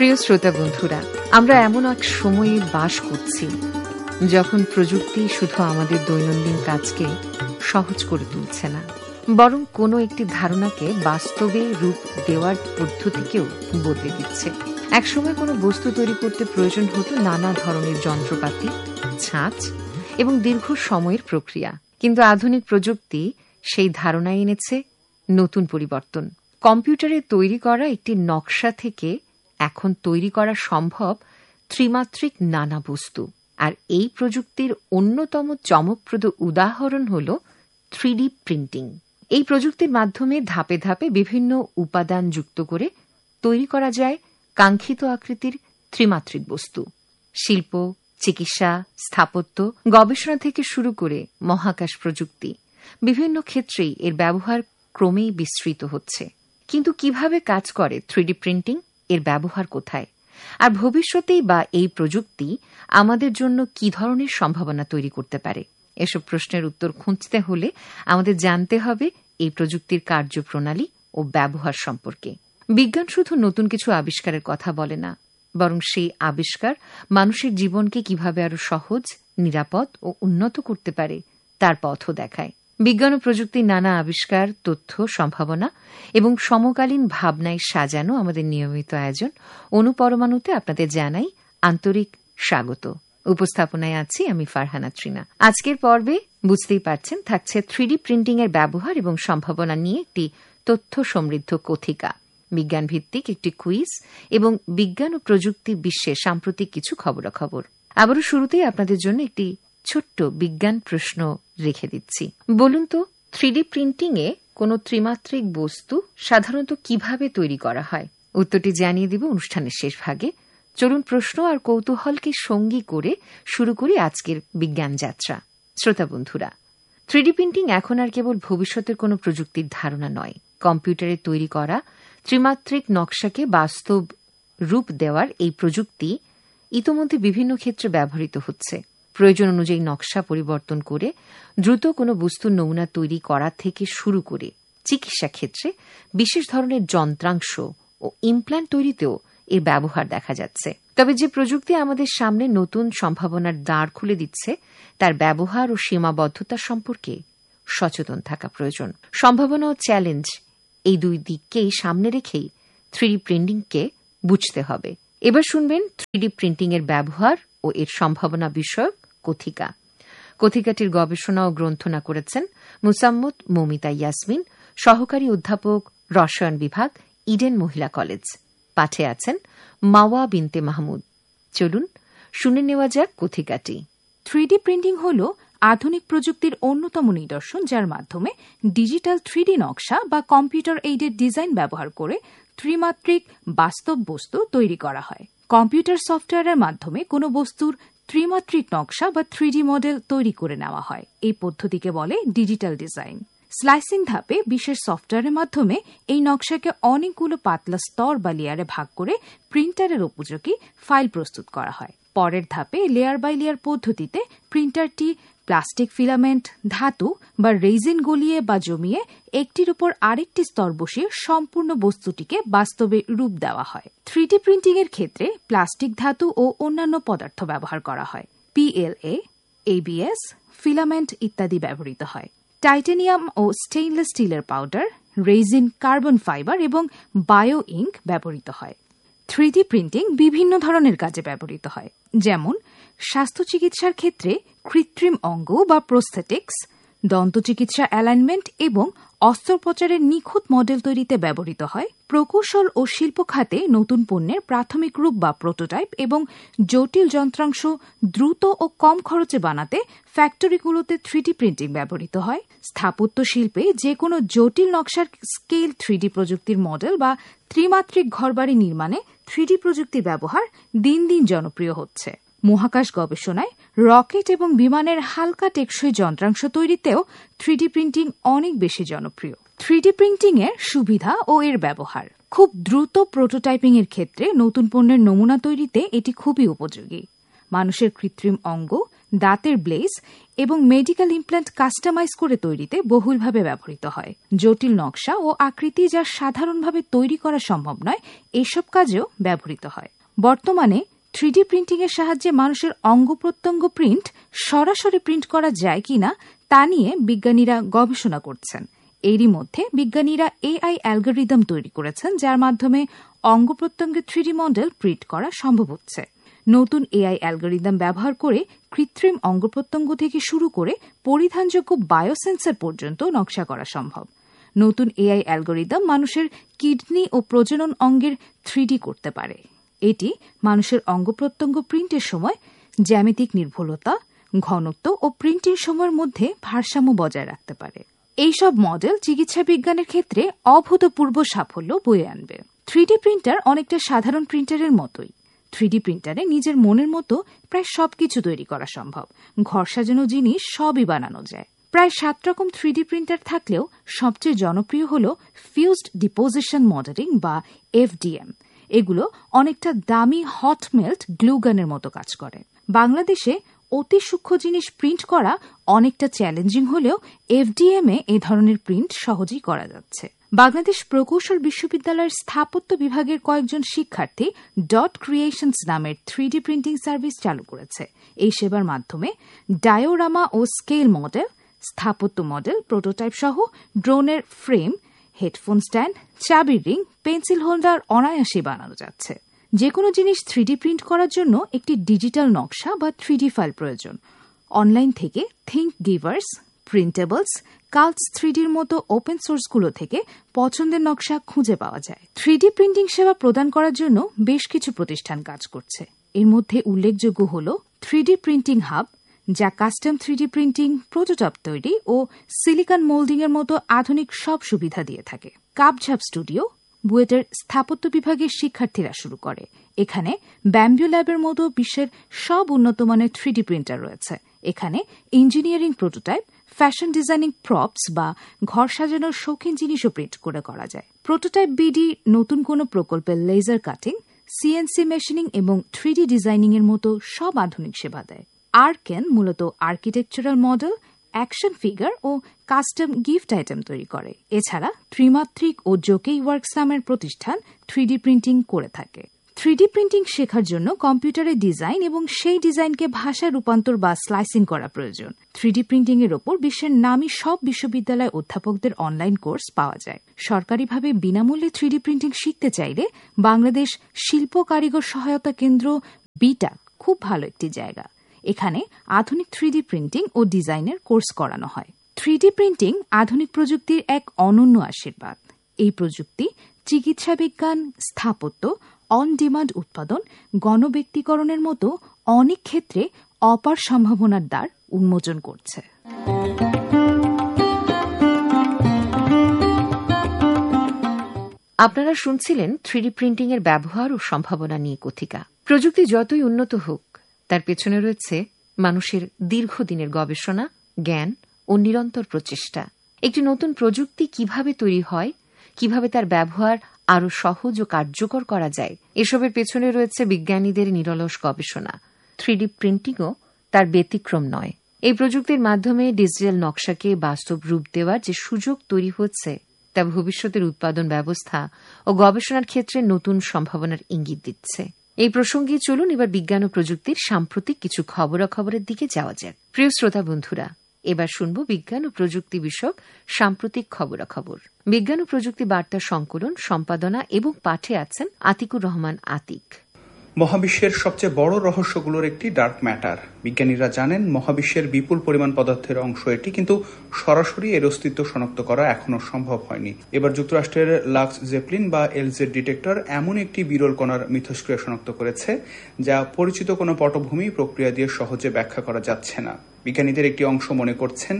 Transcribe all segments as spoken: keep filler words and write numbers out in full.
প্রিয় শ্রোতা বন্ধুরা, আমরা এমন এক সময়ে বাস করছি যখন প্রযুক্তি শুধু আমাদের দৈনন্দিন কাজকে সহজ করে তুলছে না, বরং কোনো একটি ধারণাকে বাস্তবে রূপ দেওয়ার পদ্ধতিকেও বদলে দিচ্ছে। একসময় কোনো বস্তু তৈরি করতে প্রয়োজন হতো নানা ধরনের যন্ত্রপাতি, ছাঁচ এবং দীর্ঘ সময়ের প্রক্রিয়া, কিন্তু আধুনিক প্রযুক্তি সেই ধারণায় এনেছে নতুন পরিবর্তন। কম্পিউটারে তৈরি করা একটি নকশা থেকে এখন তৈরি করা সম্ভব ত্রিমাত্রিক নানা বস্তু। আর এই প্রযুক্তির অন্যতম চমকপ্রদ উদাহরণ হল থ্রি ডি প্রিন্টিং। এই প্রযুক্তির মাধ্যমে ধাপে ধাপে বিভিন্ন উপাদান যুক্ত করে তৈরি করা যায় কাঙ্ক্ষিত আকৃতির ত্রিমাত্রিক বস্তু। শিল্প, চিকিৎসা, স্থাপত্য, গবেষণা থেকে শুরু করে মহাকাশ প্রযুক্তি, বিভিন্ন ক্ষেত্রেই এর ব্যবহার ক্রমেই বিস্তৃত হচ্ছে। কিন্তু কিভাবে কাজ করে থ্রি ডি প্রিন্টিং, এর ব্যবহার কোথায়, আর ভবিষ্যতেই বা এই প্রযুক্তি আমাদের জন্য কি ধরনের সম্ভাবনা তৈরি করতে পারে? এসব প্রশ্নের উত্তর খুঁজতে হলে আমাদের জানতে হবে এই প্রযুক্তির কার্যপ্রণালী ও ব্যবহার সম্পর্কে। বিজ্ঞান শুধু নতুন কিছু আবিষ্কারের কথা বলে না, বরং সেই আবিষ্কার মানুষের জীবনকে কিভাবে আরো সহজ, নিরাপদ ও উন্নত করতে পারে তার পথও দেখায়। বিজ্ঞান ও প্রযুক্তির নানা আবিষ্কার, তথ্য, সম্ভাবনা এবং সমকালীন ভাবনায় সাজানো আমাদের নিয়মিত আয়োজন অনুপরমাণুতে আপনাদের জানাই আন্তরিক স্বাগত। উপস্থাপনায় আছি আমি ফারহানা ত্রিনা। আজকের পর্বে বুঝতেই পারছেন থাকছে থ্রি ডি প্রিন্টিং এর ব্যবহার এবং সম্ভাবনা নিয়ে একটি তথ্য সমৃদ্ধ কথিকা, বিজ্ঞান ভিত্তিক একটি কুইজ এবং বিজ্ঞান ও প্রযুক্তি বিশ্বে সাম্প্রতিক কিছু খবরাখবর। আবারও শুরুতেই আপনাদের জন্য একটি ছোট্ট বিজ্ঞান প্রশ্ন রেখে দিচ্ছি। বলুন তো, থ্রি ডি প্রিন্টিং এ কোনো ত্রিমাত্রিক বস্তু সাধারণত কিভাবে তৈরি করা হয়? উত্তরটি জানিয়ে দিব অনুষ্ঠানের শেষ ভাগে। চলুন প্রশ্ন আর কৌতূহলকে সঙ্গী করে শুরু করি আজকের বিজ্ঞান যাত্রা। শ্রোতা বন্ধুরা, থ্রি ডি প্রিন্টিং এখন আর কেবল ভবিষ্যতের কোনো প্রযুক্তির ধারণা নয়। কম্পিউটারে তৈরি করা ত্রিমাত্রিক নকশাকে বাস্তব রূপ দেওয়ার এই প্রযুক্তি ইতোমধ্যে বিভিন্ন ক্ষেত্রে ব্যবহৃত হচ্ছে। প্রয়োজন অনুযায়ী নকশা পরিবর্তন করে দ্রুত কোনো বস্তুর নমুনা তৈরি করা থেকে শুরু করে চিকিৎসা ক্ষেত্রে বিশেষ ধরনের যন্ত্রাংশ ও ইমপ্ল্যান্ট তৈরিতেও এর ব্যবহার দেখা যাচ্ছে। তবে যে প্রযুক্তি আমাদের সামনে নতুন সম্ভাবনার দ্বার খুলে দিচ্ছে, তার ব্যবহার ও সীমাবদ্ধতা সম্পর্কে সচেতন থাকা প্রয়োজন। সম্ভাবনা ও চ্যালেঞ্জ, এই দুই দিককেই সামনে রেখেই থ্রি ডি প্রিন্টিংকে বুঝতে হবে। এবার শুনবেন থ্রি ডি প্রিন্টিং এর ব্যবহার ও এর সম্ভাবনা বিষয়ক কথিকা। কথিকাটির গবেষণা ও গ্রন্থনা করেছেন মুসাম্মত মৌমিতা ইয়াসমিন, সহকারী অধ্যাপক, রসায়ন বিভাগ, ইডেন মহিলা কলেজ। পাঠে আছেন মাওয়া বিনতে মাহমুদ। চলুন শুনে নেওয়া যাক কথিকাটি। থ্রি ডি প্রিন্টিং হল আধুনিক প্রযুক্তির অন্যতম নিদর্শন, যার মাধ্যমে ডিজিটাল থ্রি ডি নকশা বা কম্পিউটার এইডেড ডিজাইন ব্যবহার করে ত্রিমাত্রিক বাস্তব বস্তু তৈরি করা হয়। কম্পিউটার সফটওয়্যারের মাধ্যমে কোনো বস্তুর ত্রিমাত্রিক নকশা বা থ্রি ডি মডেল তৈরি করে নেওয়া হয়। এই পদ্ধতিকে বলে ডিজিটাল ডিজাইন। স্লাইসিং ধাপে বিশেষ সফটওয়্যারের মাধ্যমে এই নকশাকে অনেকগুলো পাতলা স্তর বা লেয়ারে ভাগ করে প্রিন্টারের উপযোগী ফাইল প্রস্তুত করা হয়। পরের ধাপে লেয়ার বাই লেয়ার পদ্ধতিতে প্রিন্টারটি প্লাস্টিক ফিলামেন্ট, ধাতু বা রেজিন গলিয়ে বা জমিয়ে একটির উপর আরেকটি স্তর বসিয়ে সম্পূর্ণ বস্তুটিকে বাস্তবে রূপ দেওয়া হয়। থ্রি ডি প্রিন্টিং এর ক্ষেত্রে প্লাস্টিক, ধাতু ও অন্যান্য পদার্থ ব্যবহার করা হয়। পিএলএ, এবিএস, ফিলামেন্ট ইত্যাদি ব্যবহৃত হয়। টাইটানিয়াম ও স্টেইনলেস স্টিলের পাউডার, রেজিন, কার্বন ফাইবার এবং বায়ো ইঙ্ক ব্যবহৃত হয়। থ্রি ডি প্রিন্টিং বিভিন্ন ধরনের কাজে ব্যবহৃত হয়, যেমন স্বাস্থ্য চিকিৎসার ক্ষেত্রে কৃত্রিম অঙ্গ বা প্রস্থেটিক্স, দন্তচিকিৎসা অ্যালাইনমেন্ট এবং অস্ত্রোপচারের নিখুঁত মডেল তৈরিতে ব্যবহৃত হয়। প্রকৌশল ও শিল্প খাতে নতুন পণ্যের প্রাথমিক রূপ বা প্রোটোটাইপ এবং জটিল যন্ত্রাংশ দ্রুত ও কম খরচে বানাতে ফ্যাক্টরিগুলোতে থ্রি ডি প্রিন্টিং ব্যবহৃত হয়। স্থাপত্য শিল্পে যে কোনো জটিল নকশার স্কেল থ্রি ডি প্রযুক্তির মডেল বা ত্রিমাত্রিক ঘরবাড়ি নির্মাণে থ্রি ডি প্রযুক্তির ব্যবহার দিন দিন জনপ্রিয় হচ্ছে। মহাকাশ গবেষণায় রকেট এবং বিমানের হালকা টেকসই যন্ত্রাংশ তৈরিতেও থ্রি ডি প্রিন্টিং অনেক বেশি জনপ্রিয়। থ্রি ডি প্রিন্টিং এর সুবিধা ও এর ব্যবহার: খুব দ্রুত প্রোটোটাইপিং এর ক্ষেত্রে নতুন পণ্যের নমুনা তৈরিতে এটি খুবই উপযোগী। মানুষের কৃত্রিম অঙ্গ, দাঁতের ব্লেজ এবং মেডিকেল ইমপ্ল্যান্ট কাস্টমাইজ করে তৈরিতে বহুলভাবে ব্যবহৃত হয়। জটিল নকশা ও আকৃতি যা সাধারণভাবে তৈরি করা সম্ভব নয়, এসব কাজেও ব্যবহৃত হয়। বর্তমানে থ্রি ডি প্রিন্টিং এর সাহায্যে মানুষের অঙ্গ প্রত্যঙ্গ প্রিন্ট সরাসরি প্রিন্ট করা যায় কিনা তা নিয়ে বিজ্ঞানীরা গবেষণা করছেন। এরই মধ্যে বিজ্ঞানীরা এআই অ্যালগরিদম তৈরি করেছেন, যার মাধ্যমে অঙ্গ প্রত্যঙ্গের থ্রি ডি মডেল প্রিন্ট করা সম্ভব হচ্ছে। নতুন এআই অ্যালগরিদম ব্যবহার করে কৃত্রিম অঙ্গ প্রত্যঙ্গ থেকে শুরু করে পরিধানযোগ্য বায়োসেন্সর পর্যন্ত নকশা করা সম্ভব। নতুন এআই অ্যালগরিদম মানুষের কিডনি ও প্রজনন অঙ্গের থ্রি ডি করতে পারে। এটি মানুষের অঙ্গ প্রত্যঙ্গ প্রিন্টের সময় জ্যামিতিক নির্ভুলতা, ঘনত্ব ও প্রিন্টিং সময়ের মধ্যে ভারসাম্য বজায় রাখতে পারে। এইসব মডেল চিকিৎসা বিজ্ঞানের ক্ষেত্রে অভূতপূর্ব সাফল্য বয়ে আনবে। থ্রি ডি প্রিন্টার অনেকটা সাধারণ প্রিন্টারের মতোই। থ্রি ডি প্রিন্টারে নিজের মনের মতো প্রায় সবকিছু তৈরি করা সম্ভব। ঘর সাজানো জিনিস সবই বানানো যায়। প্রায় সাত রকম থ্রি ডি প্রিন্টার থাকলেও সবচেয়ে জনপ্রিয় হল ফিউজড ডিপোজিশন মডেলিং বা এফডিএম। এগুলো অনেকটা দামি হট মেল্ট গ্লুগানের মতো কাজ করে। বাংলাদেশে অতি সূক্ষ্ম জিনিস প্রিন্ট করা অনেকটা চ্যালেঞ্জিং হলেও এফডিএম এ এ ধরনের প্রিন্ট সহজেই করা যাচ্ছে। বাংলাদেশ প্রকৌশল বিশ্ববিদ্যালয়ের স্থাপত্য বিভাগের কয়েকজন শিক্ষার্থী ডট ক্রিয়েশনস নামের থ্রি ডি প্রিন্টিং সার্ভিস চালু করেছে। এই সেবার মাধ্যমে ডায়োরামা ও স্কেল মডেল, স্থাপত্য মডেল, প্রোটোটাইপ সহ ড্রোনের ফ্রেম, হেডফোন স্ট্যান্ড, চাবির রিং, পেন্সিল হোল্ডার অনায়াসে বানানো যাচ্ছে। যে কোনো জিনিস থ্রি ডি প্রিন্ট করার জন্য একটি ডিজিটাল নকশা বা থ্রি ডি ফাইল প্রয়োজন। অনলাইন থেকে থিঙ্ক গিভার্স, প্রিন্টেবলস, কালস থ্রি ডির মতো ওপেন সোর্সগুলো থেকে পছন্দের নকশা খুঁজে পাওয়া যায়। থ্রি ডি প্রিন্টিং সেবা প্রদান করার জন্য বেশ কিছু প্রতিষ্ঠান কাজ করছে। এর মধ্যে উল্লেখযোগ্য হল থ্রি ডি প্রিন্টিং হাব, যা custom three D printing, prototype তৈরি ও সিলিকন মোল্ডিং এর মতো আধুনিক সব সুবিধা দিয়ে থাকে। কাপঝাপ স্টুডিও বুয়েটের স্থাপত্য বিভাগের শিক্ষার্থীরা শুরু করে। এখানে ব্যাম্বু ল্যাবের মতো বিশ্বের সব উন্নত মানের থ্রি ডি প্রিন্টার রয়েছে। এখানে engineering prototype, fashion designing props বা ঘর সাজানোর শৌখিন জিনিসও প্রিন্ট করে করা যায়। প্রোটোটাইপ বিডি নতুন কোনো প্রকল্পের লেজার কাটিং, সিএনসি মেশিনিং এবং থ্রি ডি ডিজাইনিং এর মতো সব আধুনিক সেবা দেয়। আর্কেন মূলত আর্কিটেকচারাল মডেল, অ্যাকশন ফিগার ও কাস্টম গিফট আইটেম তৈরি করে। এছাড়া ত্রিমাত্রিক ও জোকেই ওয়ার্কস নামের প্রতিষ্ঠান থ্রি ডি প্রিন্টিং করে থাকে। থ্রি ডি প্রিন্টিং শেখার জন্য কম্পিউটারে ডিজাইন এবং সেই ডিজাইনকে ভাষায় রূপান্তর বা স্লাইসিং করা প্রয়োজন। থ্রি ডি প্রিন্টিং এর ওপর বিশ্বের নামী সব বিশ্ববিদ্যালয় অধ্যাপকদের অনলাইন কোর্স পাওয়া যায়। সরকারিভাবে বিনামূল্যে থ্রি ডি প্রিন্টিং শিখতে চাইলে বাংলাদেশ শিল্প কারিগর সহায়তা কেন্দ্র বিটা খুব ভালো একটি জায়গা। এখানে আধুনিক থ্রি ডি প্রিন্টিং ও ডিজাইনের কোর্স করানো হয়। থ্রি ডি প্রিন্টিং আধুনিক প্রযুক্তির এক অনন্য আশীর্বাদ। এই প্রযুক্তি চিকিৎসা বিজ্ঞান, স্থাপত্য, অন ডিমান্ড উৎপাদন, গণব্যক্তিকরণের মতো অনেক ক্ষেত্রে অপার সম্ভাবনার দ্বার উন্মোচন করছে। আপনারা শুনছিলেন থ্রি ডি প্রিন্টিং এর ব্যবহার ও সম্ভাবনা নিয়ে কথিকা। প্রযুক্তি যতই উন্নত হোক, তার পেছনে রয়েছে মানুষের দীর্ঘদিনের গবেষণা, জ্ঞান ও নিরন্তর প্রচেষ্টা। একটি নতুন প্রযুক্তি কিভাবে তৈরি হয়, কিভাবে তার ব্যবহার আরও সহজ ও কার্যকর করা যায়, এসবের পেছনে রয়েছে বিজ্ঞানীদের নিরলস গবেষণা। থ্রি ডি প্রিন্টিংও তার ব্যতিক্রম নয়। এই প্রযুক্তির মাধ্যমে ডিজিটাল নকশাকে বাস্তব রূপ দেওয়ার যে সুযোগ তৈরি হচ্ছে, তা ভবিষ্যতের উৎপাদন ব্যবস্থা ও গবেষণার ক্ষেত্রে নতুন সম্ভাবনার ইঙ্গিত দিচ্ছে। এই প্রসঙ্গে চলুন এবার বিজ্ঞান ও প্রযুক্তির সাম্প্রতিক কিছু খবরাখবরের দিকে যাওয়া যাক। প্রিয় শ্রোতা বন্ধুরা, এবার শুনব বিজ্ঞান ও প্রযুক্তি বিষয়ক সাম্প্রতিক খবরাখবর। বিজ্ঞান ও প্রযুক্তি বার্তা সংকলন, সম্পাদনা এবং পাঠে আছেন আতিকুর রহমান আতিক। মহাবিশ্বের সবচেয়ে বড় রহস্যগুলোর একটি ডার্ক ম্যাটার। বিজ্ঞানীরা জানেন মহাবিশ্বের বিপুল পরিমাণ পদার্থের অংশ এটি, কিন্তু সরাসরি এর অস্তিত্ব শনাক্ত করা এখনো সম্ভব হয়নি। এবার যুক্তরাষ্ট্রের লাক্স জেপলিন বা এলজেড ডিটেক্টর এমন একটি বিরল কণার মিথস্ক্রিয়া শনাক্ত করেছে যা পরিচিত কোনো পটভূমি প্রক্রিয়া দিয়ে সহজে ব্যাখ্যা করা যাচ্ছে না। বিজ্ঞানীদের একটি অংশ মনে করছেন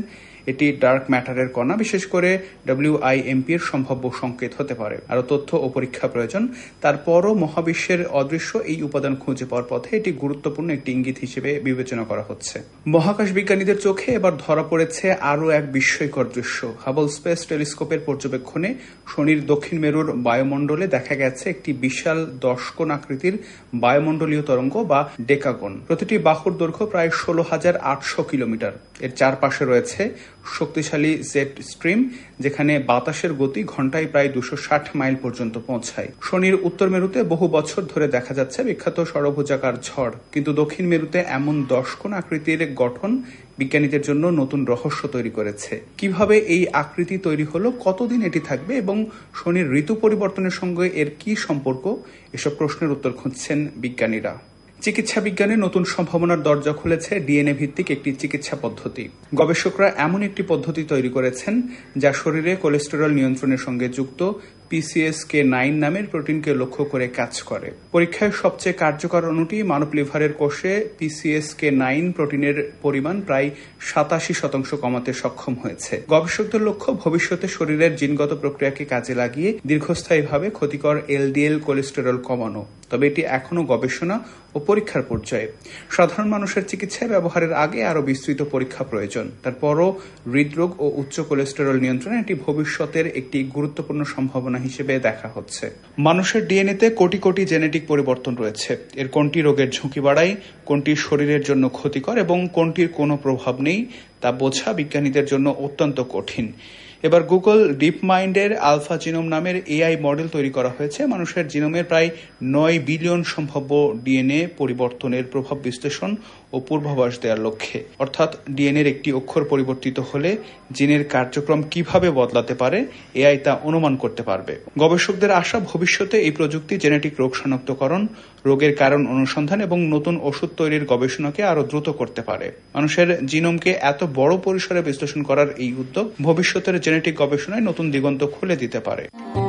এটি ডার্ক ম্যাটারের কণা, বিশেষ করে ডব্লিউআইএমপি এর সম্ভাব্য সংকেত হতে পারে। আরো তথ্য ও পরীক্ষা প্রয়োজন। তারপরও মহাবিশ্বের অদৃশ্য এই উপাদান খুঁজে পাওয়ার পথে এটি গুরুত্বপূর্ণ একটি ইঙ্গিত হিসেবে বিবেচনা করা হচ্ছে। মহাকাশ বিজ্ঞানীদের চোখে এবার ধরা পড়েছে আরও এক বিস্ময়কর দৃশ্য। হাবল স্পেস টেলিস্কোপের পর্যবেক্ষণে শনির দক্ষিণ মেরুর বায়ুমণ্ডলে দেখা গেছে একটি বিশাল দশকোণ আকৃতির বায়ুমণ্ডলীয় তরঙ্গ বা ডেকাগন। প্রতিটি বাহুর দৈর্ঘ্য প্রায় ষোলো হাজার আটশো কিলোমিটার। এর চারপাশে রয়েছে শক্তিশালী জেট স্ট্রিম, যেখানে বাতাসের গতি ঘন্টায় প্রায় দুশো ষাট মাইল পর্যন্ত পৌঁছায়। শনির উত্তর মেরুতে বহু বছর ধরে দেখা যাচ্ছে বিখ্যাত ষড়ভুজাকার ঝড়, কিন্তু দক্ষিণ মেরুতে এমন দশকোণ আকৃতির গঠন বিজ্ঞানীদের জন্য নতুন রহস্য তৈরি করেছে। কিভাবে এই আকৃতি তৈরি হলো, কতদিন এটি থাকবে এবং শনির ঋতু পরিবর্তনের সঙ্গে এর কি সম্পর্ক, এসব প্রশ্নের উত্তর খুঁজছেন বিজ্ঞানীরা। চিকিৎসা বিজ্ঞানে নতুন সম্ভাবনার দরজা খুলেছে ডিএনএ ভিত্তিক একটি চিকিৎসা পদ্ধতি। গবেষকরা এমন একটি পদ্ধতি তৈরি করেছেন যা শরীরে কোলেস্টেরল নিয়ন্ত্রণের সঙ্গে যুক্ত পিসিএসকে নাইন নামের প্রোটিনকে লক্ষ্য করে কাজ করে। পরীক্ষায় সবচেয়ে কার্যকর অণুটি মানব লিভারের কোষে পিসিএসকে নাইন প্রোটিনের পরিমাণ প্রায় সাতাশি শতাংশ কমাতে সক্ষম হয়েছে। গবেষকদের লক্ষ্য ভবিষ্যতে শরীরের জিনগত প্রক্রিয়াকে কাজে লাগিয়ে দীর্ঘস্থায়ীভাবে ক্ষতিকর এলডিএল কোলেস্টেরল কমানো। তবে এটি এখনো গবেষণা ও পরীক্ষার পর্যায়ে। সাধারণ মানুষের চিকিৎসায় ব্যবহারের আগে আরো বিস্তৃত পরীক্ষা প্রয়োজন। তারপরও হৃদরোগ ও উচ্চ কোলেস্টেরল নিয়ন্ত্রণে এটি ভবিষ্যতের একটি গুরুত্বপূর্ণ সম্ভাবনা হিসেবে দেখা হচ্ছে। মানুষের ডিএনএতে কোটি কোটি জেনেটিক পরিবর্তন রয়েছে। এর কোনটি রোগের ঝুঁকি বাড়ায়, কোনটি শরীরের জন্য ক্ষতিকর এবং কোনটির কোনো প্রভাব নেই তা বোঝা বিজ্ঞানীদের জন্য অত্যন্ত কঠিন। এবার গুগল ডিপ মাইন্ডের আলফা জিনোম নামের এআই মডেল তৈরি করা হয়েছে মানুষের জিনোমের প্রায় নয় বিলিয়ন সম্ভাব্য ডিএনএ পরিবর্তনের প্রভাব বিশ্লেষণ ও পূর্বাভাস দেওয়ার লক্ষ্যে। অর্থাৎ ডিএনএর একটি অক্ষর পরিবর্তিত হলে জিনের কার্যক্রম কিভাবে বদলাতে পারে এআই তা অনুমান করতে পারবে। গবেষকদের আশা, ভবিষ্যতে এই প্রযুক্তি জেনেটিক রোগ শনাক্তকরণ, রোগের কারণ অনুসন্ধান এবং নতুন ওষুধ তৈরির গবেষণাকে আরো দ্রুত করতে পারে। মানুষের জিনোমকে এত বড় পরিসরে বিশ্লেষণ করার এই উদ্যোগ ভবিষ্যতের জেনেটিক গবেষণায় নতুন দিগন্ত খুলে দিতে পারে।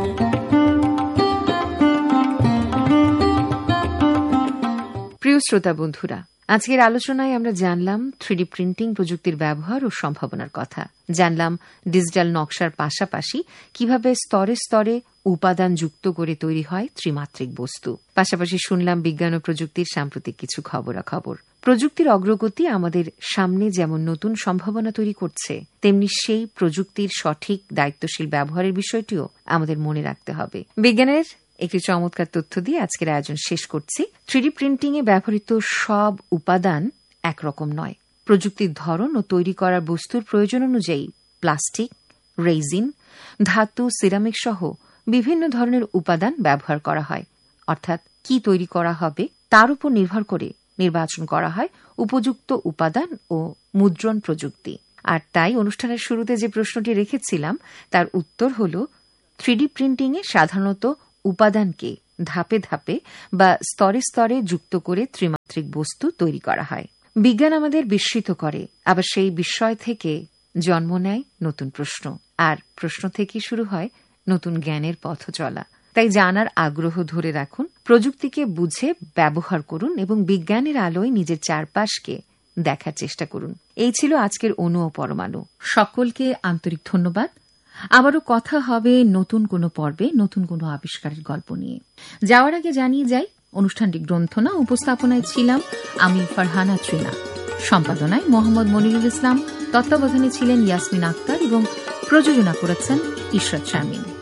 প্রিয় শ্রোতা বন্ধুরা, আজকের আলোচনায় আমরা জানলাম থ্রিডি প্রিন্টিং প্রযুক্তির ব্যবহার ও সম্ভাবনার কথা। জানলাম ডিজিটাল নকশার পাশাপাশি কিভাবে স্তরে স্তরে উপাদান যুক্ত করে তৈরি হয় ত্রিমাত্রিক বস্তু। পাশাপাশি শুনলাম বিজ্ঞান ও প্রযুক্তির সাম্প্রতিক কিছু খবরাখবর। প্রযুক্তির অগ্রগতি আমাদের সামনে যেমন নতুন সম্ভাবনা তৈরি করছে, তেমনি সেই প্রযুক্তির সঠিক দায়িত্বশীল ব্যবহারের বিষয়টিও আমাদের মনে রাখতে হবে। বিজ্ঞানের একটি চমৎকার তথ্য দিয়ে আজকের আয়োজন শেষ করছি। থ্রিডি প্রিন্টিং এ ব্যবহৃত সব উপাদান একরকম নয়। প্রযুক্তির ধরন ও তৈরি করার বস্তুর প্রয়োজন অনুযায়ী প্লাস্টিক, রেজিন, ধাতু, সিরামিক সহ বিভিন্ন ধরনের উপাদান ব্যবহার করা হয়। অর্থাৎ কি তৈরি করা হবে তার উপর নির্ভর করে নির্বাচন করা হয় উপযুক্ত উপাদান ও মুদ্রণ প্রযুক্তি। আর তাই অনুষ্ঠানের শুরুতে যে প্রশ্নটি রেখেছিলাম তার উত্তর হল, থ্রিডি প্রিন্টিং এ সাধারণত উপাদানকে ধাপে ধাপে বা স্তরে স্তরে যুক্ত করে ত্রিমাত্রিক বস্তু তৈরি করা হয়। বিজ্ঞান আমাদের বিস্মিত করে, আবার সেই বিস্ময় থেকে জন্ম নেয় নতুন প্রশ্ন, আর প্রশ্ন থেকে শুরু হয় নতুন জ্ঞানের পথ চলা। তাই জানার আগ্রহ ধরে রাখুন, প্রযুক্তিকে বুঝে ব্যবহার করুন এবং বিজ্ঞানের আলোয় নিজের চারপাশকে দেখার চেষ্টা করুন। এই ছিল আজকের অণু ও পরমাণু। সকলকে আন্তরিক ধন্যবাদ। আবারও কথা হবে নতুন কোনো পর্বে, নতুন কোনো আবিষ্কারের গল্প নিয়ে। যাওয়ার আগে জানিয়ে যাই, অনুষ্ঠানটি গ্রন্থনা উপস্থাপনায় ছিলাম আমি ফারহানা ত্রিনা, সম্পাদনায় মোহাম্মদ মনিরুল ইসলাম, তত্ত্বাবধানে ছিলেন ইয়াসমিন আক্তার এবং প্রযোজনা করেছেন ইশরাত শারমিন।